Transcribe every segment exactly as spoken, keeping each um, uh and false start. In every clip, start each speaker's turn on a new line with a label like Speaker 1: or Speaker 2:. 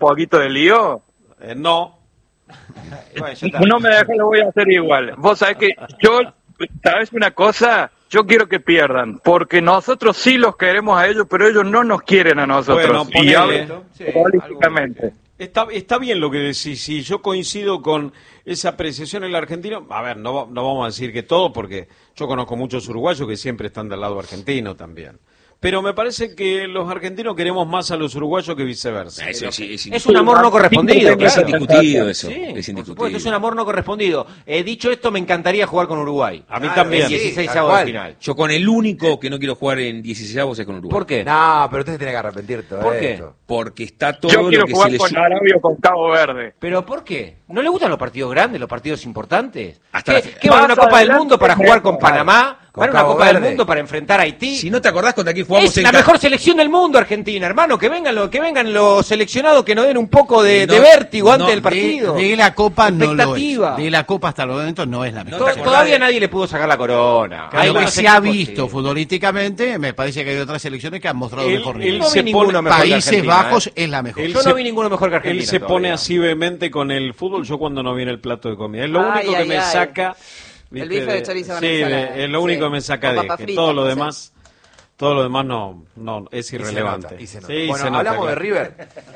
Speaker 1: poquito de lío?
Speaker 2: Eh, no.
Speaker 1: Bueno, no me dejes, lo voy a hacer igual. Vos sabés que yo, ¿sabés una cosa? Yo quiero que pierdan, porque nosotros sí los queremos a ellos, pero ellos no nos quieren a nosotros.
Speaker 2: Bueno,
Speaker 1: y hablo
Speaker 2: sí,
Speaker 1: políticamente.
Speaker 2: Está, está bien lo que decís, sí, yo coincido con esa apreciación en el argentino. A ver, no, no vamos a decir que todo, porque yo conozco muchos uruguayos que siempre están del lado argentino también. Pero me parece que los argentinos queremos más a los uruguayos que viceversa.
Speaker 3: Eso, sí, es,
Speaker 4: es un amor no correspondido, claro.
Speaker 3: Es indiscutido eso.
Speaker 4: Sí,
Speaker 3: es indiscutible.
Speaker 4: Supuesto, es un amor no correspondido. Eh, dicho esto, me encantaría jugar con Uruguay.
Speaker 2: A mí claro, también.
Speaker 4: En dieciseisavos de final.
Speaker 3: Yo con el único que no quiero jugar en dieciseisavos es con Uruguay.
Speaker 4: ¿Por qué?
Speaker 5: No, pero usted se tiene que arrepentir todo
Speaker 4: ¿Por
Speaker 5: esto.
Speaker 4: qué?
Speaker 3: Porque está todo
Speaker 1: Yo quiero
Speaker 3: lo que
Speaker 1: jugar
Speaker 3: se le
Speaker 1: con
Speaker 3: su...
Speaker 1: Arabia o con Cabo Verde.
Speaker 4: ¿Pero por qué? ¿No le gustan los partidos grandes, los partidos importantes?
Speaker 3: Hasta
Speaker 4: ¿Qué,
Speaker 3: la...
Speaker 4: ¿qué van a una Copa del Mundo para jugar con Panamá? ¿Van a una Copa
Speaker 5: Verde.
Speaker 4: del Mundo para enfrentar a Haití?
Speaker 3: Si no te acordás contra quién jugamos
Speaker 4: es
Speaker 3: en
Speaker 4: la
Speaker 3: ca...
Speaker 4: mejor selección del mundo, Argentina, hermano. Que vengan los, que vengan los seleccionados que nos den un poco de,
Speaker 3: no,
Speaker 4: de vértigo
Speaker 3: no,
Speaker 4: antes del partido.
Speaker 6: De, de la Copa no lo es.
Speaker 4: Expectativa.
Speaker 6: De la Copa hasta el momento no es la
Speaker 3: No
Speaker 6: mejor.
Speaker 4: To- Todavía nadie le pudo sacar la corona.
Speaker 6: Claro,
Speaker 4: Hay
Speaker 6: lo que
Speaker 4: unos
Speaker 6: se ha
Speaker 4: equipos,
Speaker 6: visto
Speaker 4: sí.
Speaker 6: futbolísticamente, me parece que hay otras selecciones que han mostrado
Speaker 2: Él-
Speaker 6: mejor
Speaker 2: él
Speaker 6: nivel.
Speaker 4: No vi
Speaker 2: se
Speaker 4: ninguno
Speaker 2: pone-
Speaker 4: mejor que
Speaker 6: Países
Speaker 4: Argentina,
Speaker 6: Bajos
Speaker 4: ¿eh?
Speaker 6: es la mejor.
Speaker 2: Él
Speaker 4: Yo
Speaker 2: se-
Speaker 4: no vi ninguno mejor que Argentina.
Speaker 2: Él se
Speaker 4: todavía.
Speaker 2: pone así vehemente con el fútbol, yo cuando no viene el plato de comida. Es lo
Speaker 7: Ay,
Speaker 2: único que
Speaker 7: ay,
Speaker 2: me
Speaker 7: ay.
Speaker 2: saca...
Speaker 7: El
Speaker 2: ¿viste?
Speaker 7: bife de chorizo con
Speaker 2: Sí,
Speaker 7: ensalada.
Speaker 2: es lo único
Speaker 7: Sí.
Speaker 2: que me saca
Speaker 7: Con
Speaker 2: de
Speaker 7: papa
Speaker 2: que
Speaker 7: frita,
Speaker 2: todo lo
Speaker 7: sí.
Speaker 2: demás... Todo lo demás no, no es
Speaker 5: Y se
Speaker 2: irrelevante.
Speaker 5: nota, y se nota.
Speaker 2: Sí,
Speaker 5: Bueno,
Speaker 2: se nota,
Speaker 5: hablamos
Speaker 2: claro.
Speaker 5: de River.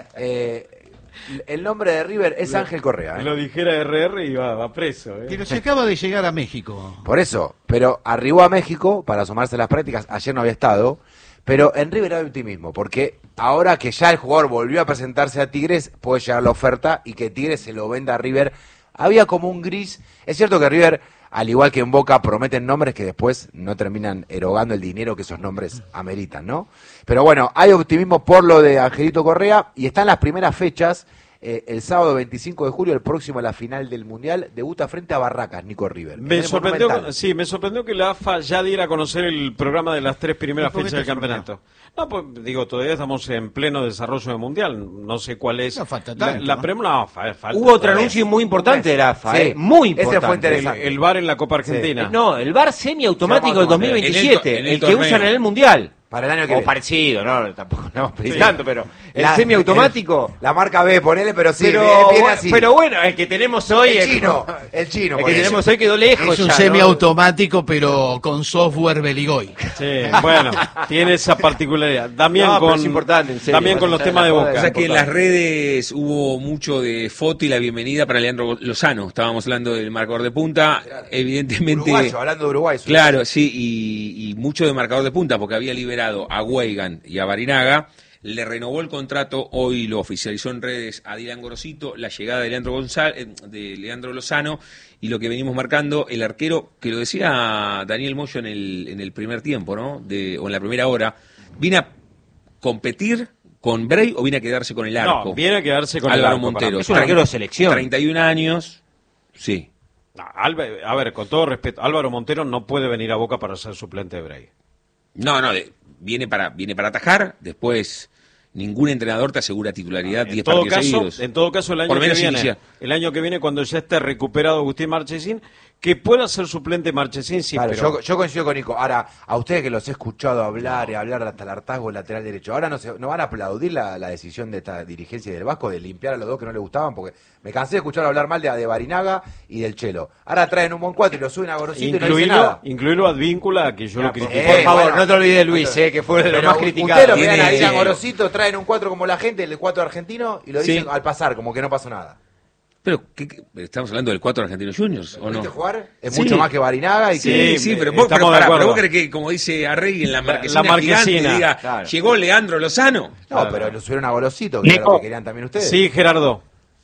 Speaker 5: Eh, el nombre de River es Ángel Correa. ¿eh?
Speaker 2: Lo dijera R R y va, va preso. ¿eh?
Speaker 6: Pero se acaba de llegar a México.
Speaker 5: Por eso, pero arribó a México para sumarse a las prácticas. Ayer no había estado. Pero en River hay optimismo, porque ahora que ya el jugador volvió a presentarse a Tigres, puede llegar la oferta y que Tigres se lo venda a River. Había como un gris. Es cierto que River, al igual que en Boca, prometen nombres que después no terminan erogando el dinero que esos nombres ameritan, ¿no? Pero bueno, hay optimismo por lo de Angelito Correa y están las primeras fechas. Eh, el sábado veinticinco de julio, el próximo a la final del Mundial, debuta frente a Barracas, Nico River.
Speaker 2: Me
Speaker 5: En el
Speaker 2: sorprendió,
Speaker 5: Monumental.
Speaker 2: sí, me sorprendió que la A F A ya diera a conocer el programa de las tres primeras
Speaker 6: ¿Y por qué
Speaker 2: fechas del
Speaker 6: te sorprendió?
Speaker 2: campeonato. No, pues digo, todavía estamos en pleno desarrollo del Mundial. No sé cuál es.
Speaker 6: No falta
Speaker 2: la,
Speaker 6: tanto,
Speaker 2: la
Speaker 6: ¿no?
Speaker 2: prem- no, fa- falta
Speaker 4: Hubo otro
Speaker 2: todavía.
Speaker 4: anuncio muy importante de la A F A,
Speaker 5: Sí.
Speaker 4: ¿eh? Muy
Speaker 5: Ese
Speaker 4: importante.
Speaker 5: fue
Speaker 2: El,
Speaker 5: interesante.
Speaker 2: el VAR en la Copa Argentina.
Speaker 4: Eh, No, el VAR semiautomático
Speaker 5: Se
Speaker 4: del
Speaker 5: llama
Speaker 4: dos mil veintisiete,
Speaker 3: en el to- en
Speaker 4: el,
Speaker 3: el
Speaker 4: que
Speaker 3: torneo.
Speaker 4: usan en el Mundial.
Speaker 5: Para el año que
Speaker 4: O
Speaker 5: viene.
Speaker 4: parecido, no, tampoco no pedí
Speaker 2: Sí.
Speaker 4: tanto, pero el
Speaker 5: La-
Speaker 4: semiautomático.
Speaker 5: el- La marca B, ponele, pero sí,
Speaker 4: pero,
Speaker 5: viene, viene
Speaker 4: bueno,
Speaker 5: así.
Speaker 4: pero bueno, el que tenemos hoy
Speaker 5: el
Speaker 4: es-
Speaker 5: chino, el chino.
Speaker 4: el
Speaker 5: por
Speaker 4: que
Speaker 5: eso.
Speaker 4: tenemos hoy quedó lejos
Speaker 6: Es un
Speaker 4: ya, ¿no?
Speaker 6: semiautomático, pero con software Beligoy.
Speaker 2: Sí, bueno, tiene esa particularidad. También
Speaker 4: No, pero
Speaker 2: con,
Speaker 4: es importante, en serio,
Speaker 2: también con los
Speaker 4: más allá
Speaker 2: temas
Speaker 4: de
Speaker 2: de
Speaker 4: la
Speaker 2: Boca.
Speaker 3: O sea que en
Speaker 4: importante.
Speaker 3: las redes hubo mucho de foto y la bienvenida para Leandro Lozano. Estábamos hablando del marcador de punta. Evidentemente.
Speaker 5: Uruguayo, hablando de Uruguay. su-
Speaker 3: Claro, sí, y, y mucho de marcador de punta, porque había liberado a Weigan y a Barinaga. Le renovó el contrato, hoy lo oficializó en redes a Dylan Gorosito, la llegada de Leandro González, de Leandro Lozano, y lo que venimos marcando, el arquero, que lo decía Daniel Moyo en el, en el primer tiempo, ¿no? De, o en la primera hora, ¿viene a competir con Bray o viene a quedarse con el arco?
Speaker 2: No, viene a quedarse con el
Speaker 3: Álvaro
Speaker 2: arco, para
Speaker 3: Montero.
Speaker 2: mí.
Speaker 4: Es un arquero de selección.
Speaker 3: treinta y un años, sí.
Speaker 2: No, Alba- a ver, con todo respeto, Álvaro Montero no puede venir a Boca para ser suplente de Bray.
Speaker 3: No, no, de- viene para viene para atajar, después ningún entrenador te asegura titularidad
Speaker 2: En
Speaker 3: diez
Speaker 2: todo
Speaker 3: partidos
Speaker 2: caso,
Speaker 3: seguidos.
Speaker 2: en todo caso el año
Speaker 3: Por
Speaker 2: que
Speaker 3: menos
Speaker 2: viene,
Speaker 3: iniciar.
Speaker 2: el año que viene cuando ya esté recuperado Agustín Marchesín, que pueda ser suplente Marchesín, sí,
Speaker 5: Claro,
Speaker 2: pero
Speaker 5: yo, yo coincido con Nico. Ahora, a ustedes que los he escuchado hablar y hablar hasta el hartazgo lateral derecho, ahora no, se, no van a aplaudir la, la decisión de esta dirigencia y del Vasco de limpiar a los dos que no le gustaban, porque me cansé de escuchar hablar mal de, de Barinaga y del Chelo. Ahora traen un buen cuatro y lo suben a Gorosito y no dice
Speaker 2: incluirlo,
Speaker 5: nada.
Speaker 2: incluirlo Advíncula, que yo lo critiqué.
Speaker 5: eh,
Speaker 4: Por favor,
Speaker 5: bueno.
Speaker 4: no te olvides de Luis, eh, que fue de lo
Speaker 5: Pero
Speaker 4: más criticado.
Speaker 5: ustedes lo miran
Speaker 3: Tiene-
Speaker 5: ahí a
Speaker 3: sí.
Speaker 5: Gorosito, traen un cuatro como la gente, el cuatro argentino, y lo dicen
Speaker 3: Sí.
Speaker 5: al pasar, como que no pasó nada.
Speaker 3: Pero, ¿qué, qué- estamos hablando del cuatro Argentino Juniors, ¿o no?
Speaker 5: ¿Viste jugar? Es
Speaker 3: Sí.
Speaker 5: mucho más que Barinaga y
Speaker 3: Sí,
Speaker 5: que...
Speaker 3: sí, pero
Speaker 2: eh,
Speaker 3: vos,
Speaker 2: estamos
Speaker 3: pero,
Speaker 2: de
Speaker 3: pará,
Speaker 2: acuerdo.
Speaker 3: pero vos crees que, como dice Arregui en la marquesina,
Speaker 2: la marquesina,
Speaker 3: gigante, diga,
Speaker 4: claro.
Speaker 3: llegó Leandro Lozano.
Speaker 5: No, pero lo subieron a Gorosito, que era
Speaker 1: Nico.
Speaker 5: lo que querían también ustedes.
Speaker 2: Sí, Gerardo.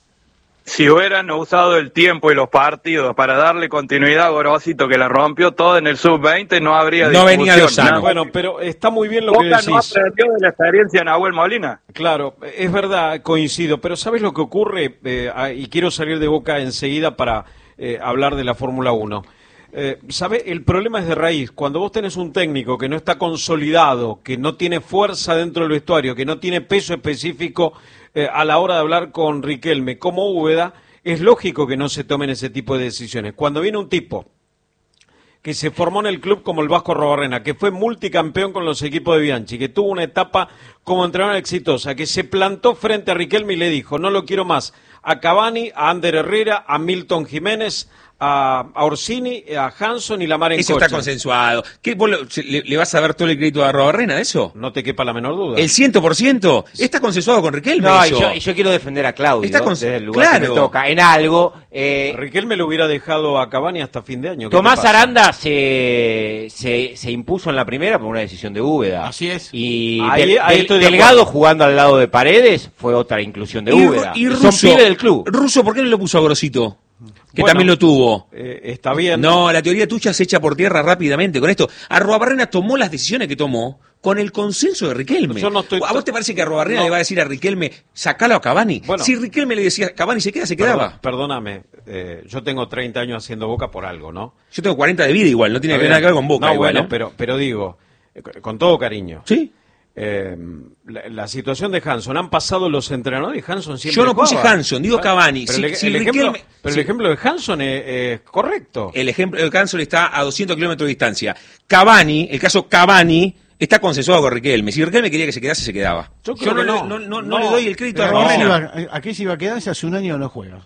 Speaker 1: Si hubieran usado el tiempo y los partidos para darle continuidad a Gorosito, que la rompió todo en el sub veinte, no habría
Speaker 3: No
Speaker 1: discusión.
Speaker 3: venía Lozano.
Speaker 1: No.
Speaker 2: Bueno, pero está muy bien lo que
Speaker 1: Boca
Speaker 2: decís.
Speaker 1: no aprendió de la experiencia de Nahuel Molina.
Speaker 2: Claro, es verdad, coincido, pero ¿sabes lo que ocurre? Eh, ah, y quiero salir de Boca enseguida para eh, hablar de la Fórmula uno. Eh, ¿Sabe? El problema es de raíz. Cuando vos tenés un técnico que no está consolidado, que no tiene fuerza dentro del vestuario, que no tiene peso específico eh, a la hora de hablar con Riquelme como Úbeda, es lógico que no se tomen ese tipo de decisiones. Cuando viene un tipo que se formó en el club como el Vasco Arruabarrena, que fue multicampeón con los equipos de Bianchi, que tuvo una etapa como entrenador exitosa, que se plantó frente a Riquelme y le dijo, no lo quiero más, a Cavani, a Ander Herrera, a Milton Jiménez, a, a Orsini, a Hanson y la mar en
Speaker 3: Eso
Speaker 2: coche.
Speaker 3: está consensuado. ¿Qué, vos lo- le, le vas a dar todo el crédito a Arruabarrena de eso?
Speaker 2: No te quepa la menor duda.
Speaker 3: ¿El cien por ciento? Está consensuado con Riquelme
Speaker 4: No, y
Speaker 3: eso.
Speaker 4: yo, y yo quiero defender a Claudio,
Speaker 3: Está con-
Speaker 4: desde el lugar que
Speaker 3: claro.
Speaker 4: me toca, en algo. Eh,
Speaker 2: Riquelme lo hubiera dejado a Cavani hasta fin de año. ¿Qué
Speaker 4: Tomás
Speaker 2: te pasa?
Speaker 4: Aranda se, se, se impuso en la primera por una decisión de Úbeda.
Speaker 6: Así es.
Speaker 4: Y
Speaker 2: Ahí-
Speaker 4: Del-
Speaker 2: ahí
Speaker 4: Del-
Speaker 2: estoy de
Speaker 4: Delgado
Speaker 2: acuerdo.
Speaker 4: jugando al lado de Paredes fue otra inclusión de
Speaker 3: Y,
Speaker 4: Úbeda.
Speaker 3: y
Speaker 4: Son
Speaker 3: Russo,
Speaker 4: pibes del club.
Speaker 3: Russo, ¿por qué no lo puso a Grosito? Que
Speaker 2: Bueno,
Speaker 3: también lo tuvo.
Speaker 2: Eh, está bien.
Speaker 3: No, la teoría tuya se echa por tierra rápidamente con esto. Arruabarrena tomó las decisiones que tomó con el consenso de Riquelme.
Speaker 2: Yo no estoy-
Speaker 3: ¿A vos te parece que Arruabarrena
Speaker 2: No.
Speaker 3: le va a decir a Riquelme, sacalo a Cavani?
Speaker 2: Bueno.
Speaker 3: Si Riquelme le decía, Cavani se queda, se quedaba.
Speaker 2: Perdón- perdóname, eh, yo tengo treinta años haciendo Boca por algo, ¿no?
Speaker 3: Yo tengo cuarenta de vida igual, no tiene
Speaker 2: Está
Speaker 3: nada
Speaker 2: bien.
Speaker 3: que ver con Boca
Speaker 2: No,
Speaker 3: igual,
Speaker 2: bueno,
Speaker 3: ¿eh?
Speaker 2: pero, pero digo, eh, con todo cariño.
Speaker 3: ¿Sí?
Speaker 2: Eh, la, la situación de Hanson, han pasado los entrenadores y Hanson siempre
Speaker 3: Yo no puse
Speaker 2: jugaba.
Speaker 3: Hanson, digo Cavani.
Speaker 2: Pero,
Speaker 3: Si-
Speaker 2: el,
Speaker 3: si
Speaker 2: el ejemplo,
Speaker 3: Riquelme-
Speaker 2: pero
Speaker 3: si-
Speaker 2: el ejemplo de Hanson es, es correcto.
Speaker 3: El ejemplo de Hanson está a doscientos kilómetros de distancia. Cavani, el caso Cavani, está consensuado con Riquelme. Si Riquelme quería que se quedase, se quedaba.
Speaker 2: Yo
Speaker 3: Yo,
Speaker 2: creo
Speaker 3: no,
Speaker 2: que
Speaker 3: le-
Speaker 2: no.
Speaker 3: no, no- no
Speaker 2: No.
Speaker 3: le doy el crédito a
Speaker 6: Pero ¿a qué se
Speaker 3: Arruabarrena.
Speaker 6: iba- ¿A qué se iba a quedar si hace un año no juega?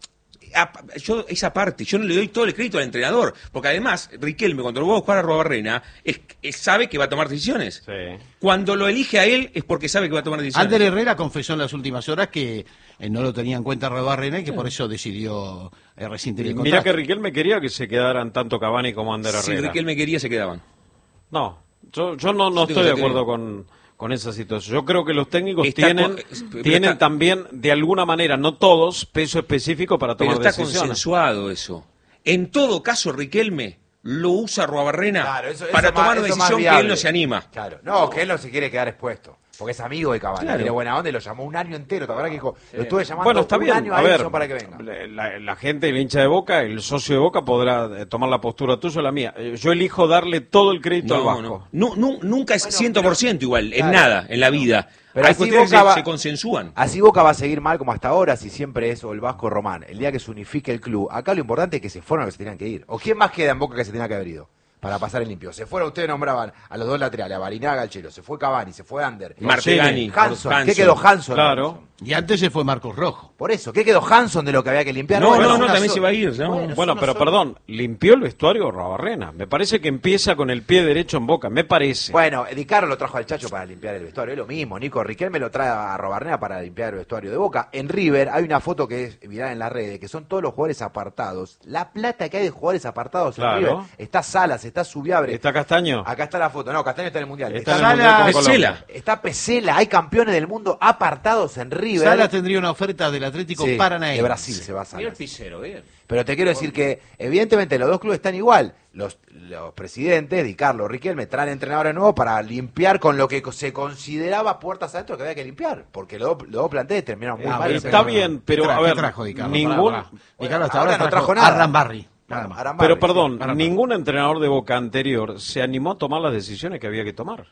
Speaker 3: A- Yo, esa parte, yo no le doy todo el crédito al entrenador. Porque además, Riquelme, cuando lo va a buscar a Arruabarrena, es, es- sabe que va a tomar decisiones.
Speaker 2: Sí.
Speaker 3: Cuando lo elige a él, es porque sabe que va a tomar decisiones.
Speaker 6: Ander Herrera confesó en las últimas horas que eh, no lo tenía en cuenta Arruabarrena y que por eso decidió eh, rescindir el
Speaker 2: Mira
Speaker 6: contrato.
Speaker 2: que Riquelme quería que se quedaran tanto Cavani como Ander
Speaker 3: Si
Speaker 2: Herrera.
Speaker 3: Riquelme quería, se quedaban.
Speaker 2: No, yo, yo no, no
Speaker 3: Yo tengo
Speaker 2: estoy de
Speaker 3: esa
Speaker 2: acuerdo
Speaker 3: teoría.
Speaker 2: con, con esa situación. Yo creo que los técnicos
Speaker 3: Está
Speaker 2: tienen,
Speaker 3: con- es- pero
Speaker 2: tienen
Speaker 3: está-
Speaker 2: también, de alguna manera, no todos, peso específico para
Speaker 3: Pero
Speaker 2: tomar
Speaker 3: está
Speaker 2: decisiones.
Speaker 3: consensuado eso. En todo caso, Riquelme lo usa Arruabarrena
Speaker 5: Claro, eso- eso
Speaker 3: para
Speaker 5: más-
Speaker 3: tomar una
Speaker 5: eso más
Speaker 3: decisión que él
Speaker 5: viable.
Speaker 3: no se anima.
Speaker 5: Claro. No, que él no se quiere quedar expuesto. Porque es amigo de Cavani.
Speaker 3: Claro.
Speaker 5: Tiene buena onda y lo llamó un año entero. ¿Te acuerdas que dijo? Lo estuve llamando
Speaker 2: Bueno, está
Speaker 5: un
Speaker 2: bien.
Speaker 5: año
Speaker 2: A
Speaker 5: a
Speaker 2: ver,
Speaker 5: Edson para que venga.
Speaker 2: la, la gente, el hincha de Boca, el socio de Boca podrá eh, tomar la postura tuya o la mía. Eh, Yo elijo darle todo el crédito al
Speaker 3: No,
Speaker 2: Vasco.
Speaker 3: no. Nu- nu- nunca es
Speaker 5: Bueno,
Speaker 3: cien por ciento igual, en
Speaker 5: claro.
Speaker 3: nada, en la vida.
Speaker 5: Pero
Speaker 3: Hay
Speaker 5: así
Speaker 3: cuestiones que
Speaker 5: Boca
Speaker 3: se,
Speaker 5: va-
Speaker 3: se consensúan.
Speaker 5: Así Boca va a seguir mal como hasta ahora, si siempre es o el Vasco o Román. El día que se unifique el club, acá lo importante es que se fueron los que se tenían que ir. ¿O quién más queda en Boca que se tenía que haber ido? Para pasar el limpio. Se fueron, ustedes nombraban a los dos laterales, a Barinaga, al Chelo. Se fue Cavani, se fue Ander.
Speaker 3: Martegani,
Speaker 5: Hanson. ¿Qué
Speaker 3: Hanson.
Speaker 5: quedó Hanson?
Speaker 2: Claro.
Speaker 6: Y antes se fue Marcos Rojo.
Speaker 5: Por eso, ¿qué quedó Hanson de lo que había que limpiar?
Speaker 3: No,
Speaker 5: Bueno,
Speaker 3: no,
Speaker 5: es
Speaker 3: no,
Speaker 5: una
Speaker 3: también
Speaker 5: sola.
Speaker 3: se va a ir. ¿no?
Speaker 5: Bueno,
Speaker 2: Bueno,
Speaker 5: es
Speaker 2: pero
Speaker 5: una sola.
Speaker 2: perdón, limpió el vestuario Arruabarrena. Me parece que empieza con el pie derecho en Boca, me parece.
Speaker 5: Bueno, Di Carlo lo trajo al Chacho para limpiar el vestuario, es lo mismo. Nico Riquelme lo trae a Arruabarrena para limpiar el vestuario de Boca. En River hay una foto que es viral en las redes, que son todos los jugadores apartados. La plata que hay de jugadores apartados
Speaker 2: Claro.
Speaker 5: en River. Está Salas, está Subiabre.
Speaker 2: ¿Está Castaño?
Speaker 5: Acá está la foto. No, Castaño está en el Mundial.
Speaker 2: Está
Speaker 5: Está,
Speaker 2: en el Mundial con
Speaker 5: Salas,
Speaker 2: Colombia.
Speaker 3: Pesela.
Speaker 5: está Pesela, hay campeones del mundo apartados en River.
Speaker 6: Salas tendría una oferta del Atlético
Speaker 5: Sí,
Speaker 6: Paranaense.
Speaker 5: de Brasil se va a
Speaker 4: Mira el
Speaker 5: Salas.
Speaker 4: pisero, bien.
Speaker 5: Pero te quiero decir que, evidentemente, los dos clubes están igual. Los, los presidentes, Di Carlo, Riquelme, traen entrenadores nuevos para limpiar con lo que se consideraba puertas adentro que había que limpiar. Porque los, dos- los dos planteles terminaron muy
Speaker 6: Ah,
Speaker 5: mal.
Speaker 6: pero
Speaker 2: Está bien, pero
Speaker 6: ¿Qué tra-
Speaker 2: a
Speaker 6: qué
Speaker 2: ver,
Speaker 6: trajo Di Carlo?
Speaker 2: ningún...
Speaker 6: Pará, pará. Di Carlo hasta
Speaker 5: Ahora
Speaker 6: ahora
Speaker 5: no trajo nada.
Speaker 6: A Rambarri. Nada más.
Speaker 5: Arambarri,
Speaker 2: Pero
Speaker 5: sí.
Speaker 2: perdón,
Speaker 6: para, para.
Speaker 2: ningún entrenador de Boca anterior se animó a tomar las decisiones que había que tomar.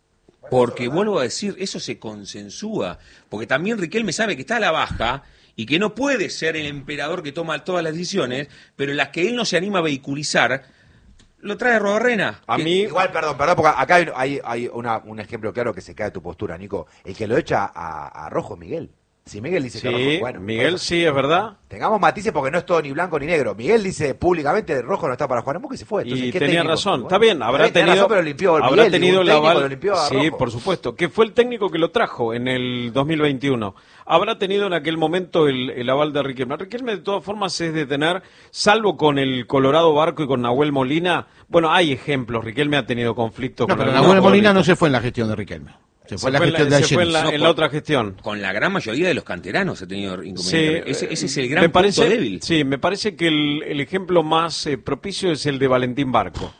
Speaker 3: Porque vuelvo a decir, eso se consensúa. Porque también Riquelme sabe que está a la baja y que no puede ser el emperador que toma todas las decisiones, pero las que él no se anima a vehiculizar, lo trae Arruabarrena.
Speaker 2: A
Speaker 3: Que-
Speaker 2: mí,
Speaker 5: Igual, perdón, perdón, porque acá hay, hay, hay una, un ejemplo claro que se cae de tu postura, Nico. El que lo echa a, a Rojo es Miguel. Si Miguel dice que
Speaker 2: sí,
Speaker 5: Rojo, bueno,
Speaker 2: Miguel
Speaker 5: bueno,
Speaker 2: sí, es verdad.
Speaker 5: tengamos matices porque no es todo ni blanco ni negro. Miguel dice públicamente Rojo no está para jugar en Boca y se fue. Entonces,
Speaker 2: Y
Speaker 5: ¿qué
Speaker 2: tenía
Speaker 5: técnico?
Speaker 2: razón.
Speaker 5: Bueno,
Speaker 2: Está bien, habrá
Speaker 5: está bien, tenía
Speaker 2: tenido,
Speaker 5: razón, pero limpió el
Speaker 2: habrá
Speaker 5: Miguel,
Speaker 2: tenido
Speaker 5: un
Speaker 2: la
Speaker 5: técnico
Speaker 2: aval-
Speaker 5: lo limpió a
Speaker 2: Sí,
Speaker 5: Rojo.
Speaker 2: por supuesto. Que fue el técnico que lo trajo en el dos mil veintiuno. Habrá tenido en aquel momento el, el aval de Riquelme. Riquelme de todas formas es de tener, salvo con el Colorado Barco y con Nahuel Molina. Bueno, hay ejemplos. Riquelme ha tenido conflictos
Speaker 6: No,
Speaker 2: con
Speaker 6: pero
Speaker 2: algunos
Speaker 6: Nahuel Molina no
Speaker 2: futbolistas.
Speaker 6: se fue en la gestión de Riquelme. Se fue en la
Speaker 2: Se
Speaker 6: gestión
Speaker 2: fue
Speaker 6: de
Speaker 2: se fue en la,
Speaker 6: Algenis.
Speaker 2: en la otra gestión.
Speaker 3: Con la gran mayoría de los canteranos ha tenido
Speaker 2: Sí,
Speaker 3: inconvenientes. ese, ese es el gran
Speaker 2: me parece,
Speaker 3: punto débil.
Speaker 2: Sí, me parece que el, el ejemplo más eh, propicio es el de Valentín Barco.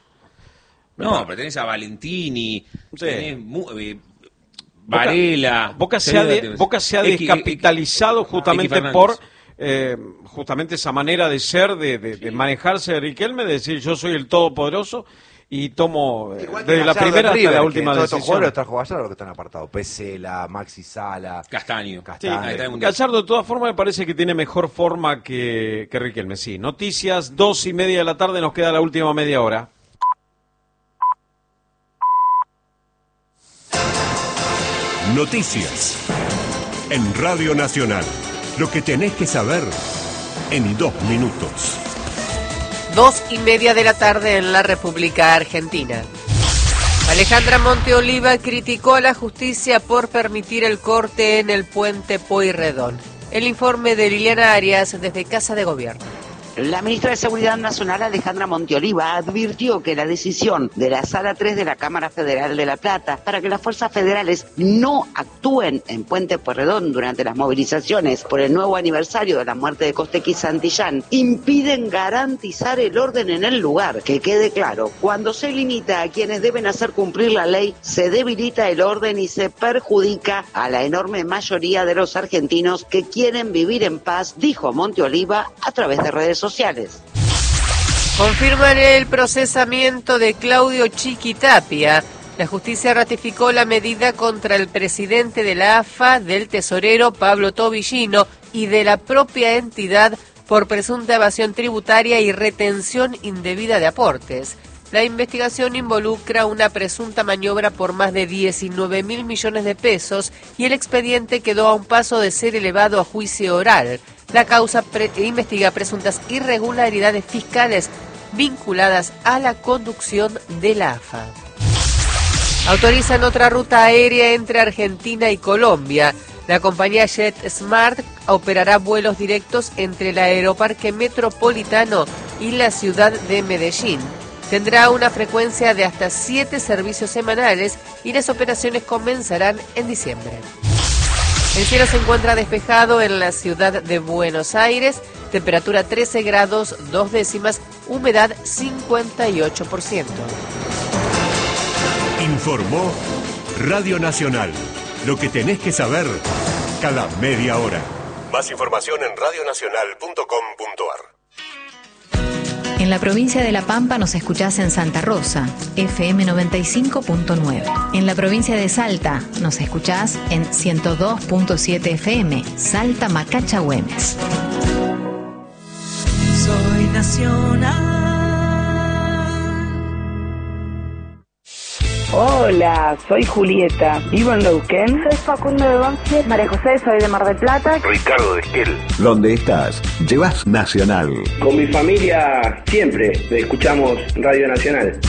Speaker 3: No, pero tenés a Valentini,
Speaker 2: Sí.
Speaker 3: tenés mu- eh, Varela.
Speaker 2: Boca se ha, de-
Speaker 3: tenés-
Speaker 2: Boca se ha
Speaker 3: X-
Speaker 2: descapitalizado
Speaker 3: X-
Speaker 2: justamente
Speaker 3: X Fernández.
Speaker 2: por eh, justamente esa manera de ser, de, de- de manejarse de Riquelme, de decir yo soy el todopoderoso y tomo eh,
Speaker 5: Igual que
Speaker 2: desde la
Speaker 5: Gallardo
Speaker 2: primera
Speaker 5: en
Speaker 2: hasta
Speaker 5: River,
Speaker 2: la
Speaker 5: que
Speaker 2: última
Speaker 5: todos estos
Speaker 2: decisión.
Speaker 5: jugadores trajo Gallardo que están apartados. Pesela, Maxi Sala,
Speaker 3: Castaño.
Speaker 2: Sí,
Speaker 5: Castaño.
Speaker 3: Ahí está el Mundial.
Speaker 2: Gallardo de todas formas me parece que tiene mejor forma que, que Riquelme. Sí, noticias, dos y media de la tarde, nos queda la última media hora.
Speaker 7: Noticias en Radio Nacional. Lo que tenés que saber en dos minutos.
Speaker 8: Dos y media de la tarde en la República Argentina. Alejandra Monteoliva criticó a la justicia por permitir el corte en el puente Pueyrredón. El informe de Liliana Arias desde Casa de Gobierno.
Speaker 9: La ministra de Seguridad Nacional, Alejandra Monteoliva, advirtió que la decisión de la Sala tres de la Cámara Federal de La Plata para que las fuerzas federales no actúen en Puente Pueyrredón durante las movilizaciones por el nuevo aniversario de la muerte de Costequi Santillán impiden garantizar el orden en el lugar. Que quede claro, cuando se limita a quienes deben hacer cumplir la ley, se debilita el orden y se perjudica a la enorme mayoría de los argentinos que quieren vivir en paz, dijo Monteoliva a través de redes sociales. sociales.
Speaker 8: Confirman el procesamiento de Claudio Chiquitapia. La justicia ratificó la medida contra el presidente de la A F A, del tesorero Pablo Tobillino y de la propia entidad por presunta evasión tributaria y retención indebida de aportes. La investigación involucra una presunta maniobra por más de diecinueve mil millones de pesos y el expediente quedó a un paso de ser elevado a juicio oral. La causa pre- investiga presuntas irregularidades fiscales vinculadas a la conducción de la A F A. Autorizan otra ruta aérea entre Argentina y Colombia. La compañía JetSmart operará vuelos directos entre el Aeroparque Metropolitano y la ciudad de Medellín. Tendrá una frecuencia de hasta siete servicios semanales y las operaciones comenzarán en diciembre. El cielo se encuentra despejado en la ciudad de Buenos Aires, temperatura trece grados, dos décimas, humedad cincuenta y ocho por ciento.
Speaker 7: Informó Radio Nacional. Lo que tenés que saber cada media hora. Más información en radionacional punto com punto ar.
Speaker 10: En la provincia de La Pampa nos escuchás en Santa Rosa, F M noventa y cinco punto nueve. En la provincia de Salta nos escuchás en ciento dos punto siete F M, Salta Macacha Güemes.
Speaker 11: Soy nacional.
Speaker 12: Hola, soy Julieta, vivo en Neuquén.
Speaker 13: Soy Facundo de Banfield. María José, soy de Mar del Plata.
Speaker 14: Ricardo de Esquel.
Speaker 15: ¿Dónde estás? Llevas Nacional.
Speaker 14: Con mi familia siempre escuchamos Radio Nacional.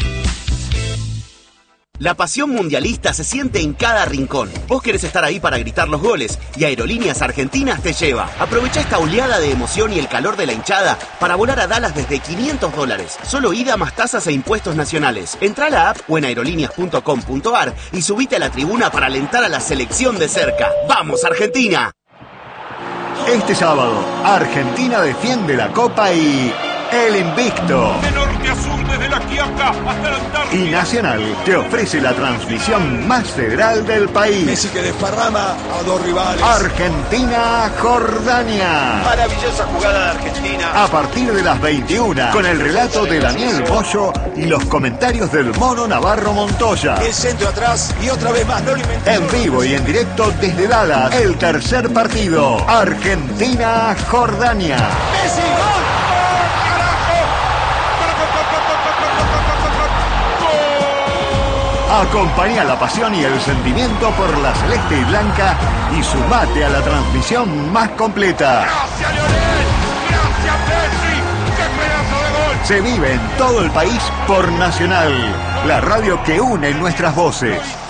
Speaker 16: La pasión mundialista se siente en cada rincón. Vos querés estar ahí para gritar los goles y Aerolíneas Argentinas te lleva. Aprovecha esta oleada de emoción y el calor de la hinchada para volar a Dallas desde quinientos dólares. Solo ida más tasas e impuestos nacionales. Entrá a la app o en aerolíneas punto com punto ar y subite a la tribuna para alentar a la selección de cerca. ¡Vamos, Argentina!
Speaker 15: Este sábado, Argentina defiende la Copa y el invicto.
Speaker 17: De norte a sur, desde la Quiaca hasta la Antártida.
Speaker 15: Y Nacional te ofrece la transmisión más federal del país.
Speaker 17: Messi que desparrama a dos rivales.
Speaker 15: Argentina-Jordania.
Speaker 17: Maravillosa jugada de Argentina.
Speaker 15: A partir de las veintiuna, con el relato de Daniel Bollo y los comentarios del Mono Navarro Montoya.
Speaker 17: El centro atrás y otra vez más, no lo inventó.
Speaker 15: En vivo y en directo desde Dallas, el tercer partido. Argentina-Jordania.
Speaker 17: Messi, gol.
Speaker 15: Acompaña la pasión y el sentimiento por la celeste y blanca y sumate a la transmisión más completa.
Speaker 17: ¡Gracias, Lionel! ¡Gracias, Messi! ¡Qué pedazo de gol!
Speaker 15: Se vive en todo el país por Nacional, la radio que une nuestras voces.